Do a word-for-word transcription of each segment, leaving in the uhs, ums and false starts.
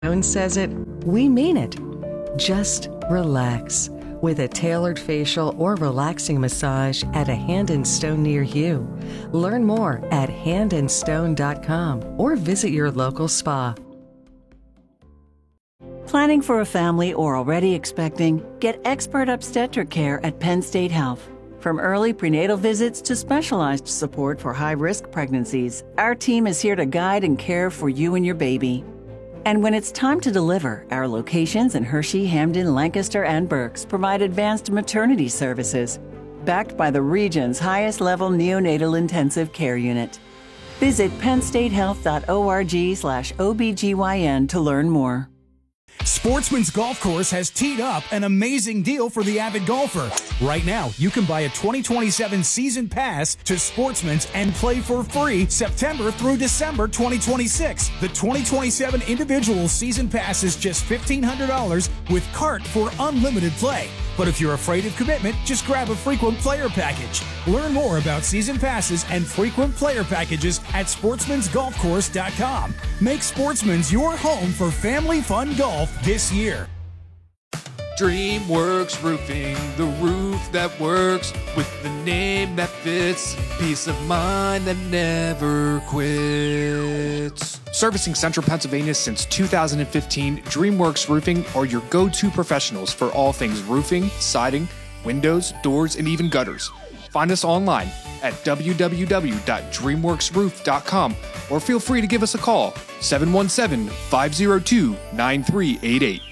Stone says it, we mean it. Just relax with a tailored facial or relaxing massage at a Hand and Stone near you. Learn more at hand and stone dot com or visit your local spa. Planning for a family or already expecting? Get expert obstetric care at Penn State Health. From early prenatal visits to specialized support for high-risk pregnancies, our team is here to guide and care for you and your baby. And when it's time to deliver, our locations in Hershey, Hamden, Lancaster, and Berks provide advanced maternity services, backed by the region's highest-level neonatal intensive care unit. Visit penn state health dot org slash O B G Y N to learn more. Sportsman's Golf Course has teed up an amazing deal for the avid golfer. Right now, you can buy a twenty twenty-seven season pass to Sportsman's and play for free September through December twenty twenty-six. The twenty twenty-seven individual season pass is just fifteen hundred dollars with cart for unlimited play. But if you're afraid of commitment, just grab a frequent player package. Learn more about season passes and frequent player packages at sportsmans golf course dot com. Make Sportsman's your home for family fun golf this year. DreamWorks Roofing, the roof that works with the name that fits, peace of mind that never quits. Servicing Central Pennsylvania since two thousand fifteen, DreamWorks Roofing are your go-to professionals for all things roofing, siding, windows, doors, and even gutters. Find us online at w w w dot dreamworks roof dot com or feel free to give us a call, seven one seven, five zero two, nine three eight eight.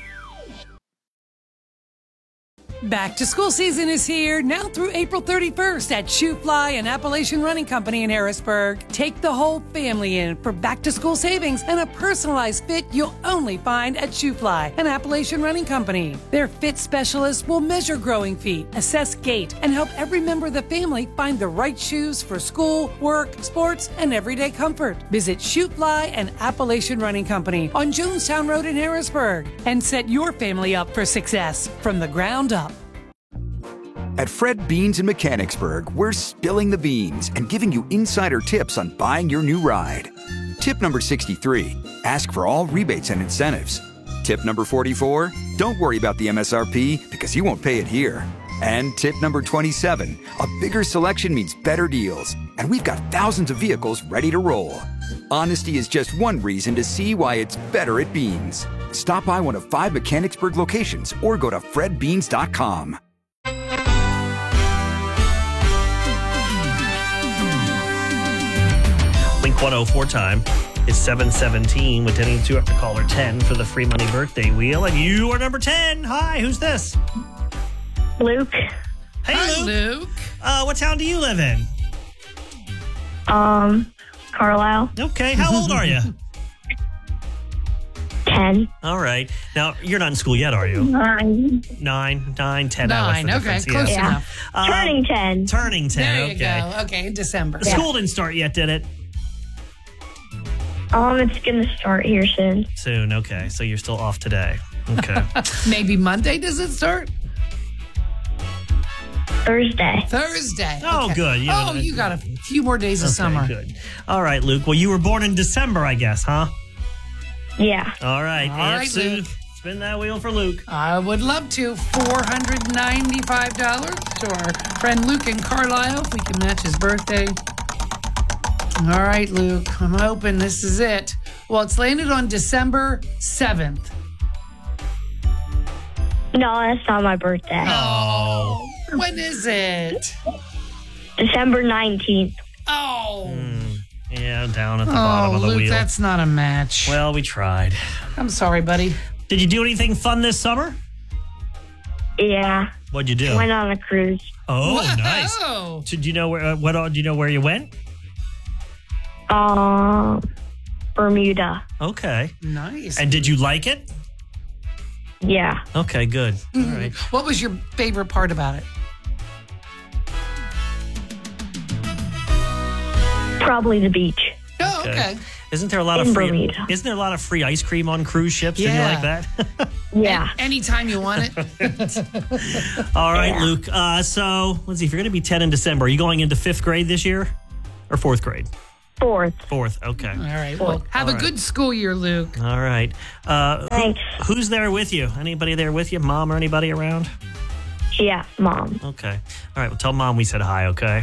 Back to school season is here, now through April thirty-first at Shoe Fly and Appalachian Running Company in Harrisburg. Take the whole family in for back to school savings and a personalized fit you'll only find at Shoe Fly and Appalachian Running Company. Their fit specialists will measure growing feet, assess gait, and help every member of the family find the right shoes for school, work, sports, and everyday comfort. Visit Shoe Fly and Appalachian Running Company on Jonestown Road in Harrisburg and set your family up for success from the ground up. At Fred Beans in Mechanicsburg, we're spilling the beans and giving you insider tips on buying your new ride. Tip number sixty-three, ask for all rebates and incentives. Tip number forty-four, don't worry about the M S R P because you won't pay it here. And tip number twenty-seven, a bigger selection means better deals, and we've got thousands of vehicles ready to roll. Honesty is just one reason to see why it's better at Beans. Stop by one of five Mechanicsburg locations or go to fred beans dot com. Link one oh four time is seven seventeen with ten eighty-two after caller ten for the free money birthday wheel. And you are number ten. Hi, who's this? Luke. Hey, Hi, Luke. Luke. Uh, what town do you live in? Um, Carlisle. Okay, how old are you? Ten. All right. Now, you're not in school yet, are you? Nine. Nine, nine, ten. Nine, What's the okay, difference? close Yeah. enough. Uh, Turning ten. Turning ten, There okay. you go. Okay, in December. School didn't start yet, did it? Um, it's gonna start here soon. Soon, okay. So you're still off today. Okay. Maybe Monday does it start? Thursday. Thursday. Oh, Okay. good. You- oh, you got a few more days of Okay, summer. good. All right, Luke. Well, you were born in December, I guess, huh? Yeah. All right. All Aunt right, Sue, Luke. spin that wheel for Luke. I would love to. four hundred ninety-five dollars to our friend Luke in Carlisle if we can match his birthday. All right, Luke. I'm hoping this is it. Well, it's landed on December seventh. No, that's not my birthday. Oh. When is it? December nineteenth. Oh. Mm, yeah, down at the bottom Oh, of the Luke, wheel. that's not a match. Well, we tried. I'm sorry, buddy. Did you do anything fun this summer? Yeah. What'd you do? Went on a cruise. Oh, Whoa. nice. So do you know where? Uh, what? Do you know where you went? Um, Bermuda. Okay. Nice. And did you like it? Yeah. Okay, good. All Mhm. right. What was your favorite part about it? Probably the beach. Oh, okay. Isn't there a lot In of free? Bermuda. Isn't there a lot of free ice cream on cruise ships? Did you Yeah. like that? Yeah. Anytime you want it. All right, Yeah. Luke. Uh, so let's see. If you're going to be ten in December, are you going into fifth grade this year, or fourth grade? Fourth. Fourth. Okay. All right. Well, have All a right. good school year, Luke. All right. Uh, who- Thanks. who's there with you? Anybody there with you? Mom or anybody around? Yeah, Mom. Okay. All right. Well, tell Mom we said hi, okay?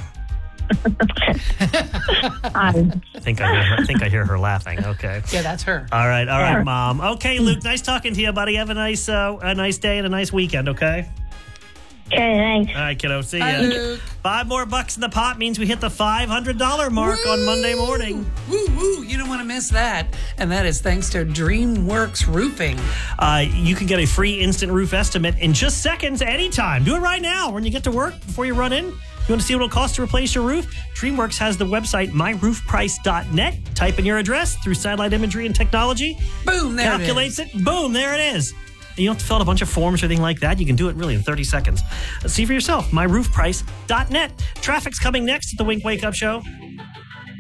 I, I think I hear her, I think I hear her laughing. Okay. Yeah, that's her. All right. All right, Mom. Okay, Luke, nice talking to you, buddy. Have a nice uh, a nice day and a nice weekend, okay? okay, thanks. All right, kiddo. See Bye, ya. Luke. Five more bucks in the pot means we hit the five hundred dollars mark on Monday morning. Woo, woo. You don't want to miss that. And that is thanks to DreamWorks Roofing. Uh, you can get a free instant roof estimate in just seconds anytime. Do it right now when you get to work before you run in. You want to see what it'll cost to replace your roof? DreamWorks has the website my roof price dot net. Type in your address through satellite imagery and technology. Boom, there Calculates it it. Boom, there it is. And you don't have to fill out a bunch of forms or anything like that. You can do it really in thirty seconds. Uh, see for yourself, my roof price dot net. Traffic's coming next at the Wink Wake Up Show.